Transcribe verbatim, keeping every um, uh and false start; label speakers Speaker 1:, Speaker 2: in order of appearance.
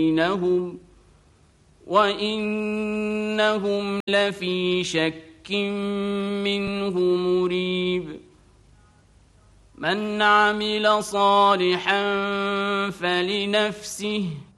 Speaker 1: بينهم وإنهم لفي شك منه مريب من عمل صالحا فلنفسه